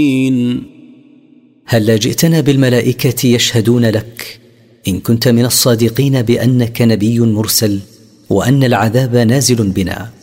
هل جئتنا بالملائكة يشهدون لك إن كنت من الصادقين بأنك نبي مرسل وأن العذاب نازل بنا؟